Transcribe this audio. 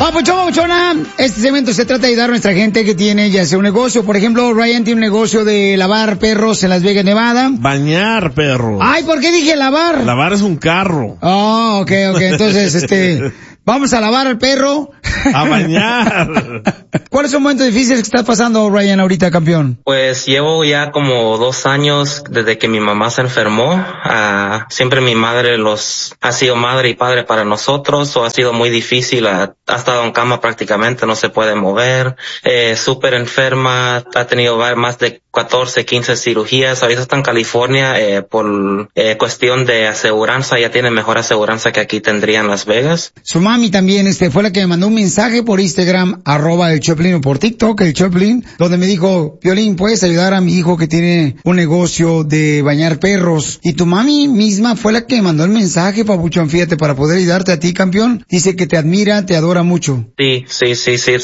Papuchona, este segmento se trata de ayudar a nuestra gente que tiene ya sea un negocio. Por ejemplo, Ryan tiene un negocio de lavar perros en Las Vegas, Nevada. Bañar perros. Ay, ¿por qué dije lavar? Lavar es un carro. Oh, ok. Entonces, vamos a lavar al perro. A bañar. ¿Cuáles son momentos difíciles que estás pasando, Ryan, ahorita, campeón? Pues llevo ya como 2 años desde que mi mamá se enfermó. Siempre mi madre ha sido madre y padre para nosotros, o ha sido muy difícil. Ha estado en cama prácticamente, no se puede mover. Súper enferma, ha tenido más de 14, 15 cirugías. Ahorita está en California por cuestión de aseguranza. Ya tiene mejor aseguranza que aquí tendría en Las Vegas. Su mami también fue la que me mandó un mensaje por Instagram, @el Choplin, o por TikTok, el Choplin, donde me dijo: Piolín, ¿puedes ayudar a mi hijo que tiene un negocio de bañar perros? Y tu mami misma fue la que me mandó el mensaje, papuchón, fíjate, para poder ayudarte a ti, campeón. Dice que te admira, te adora mucho. Sí.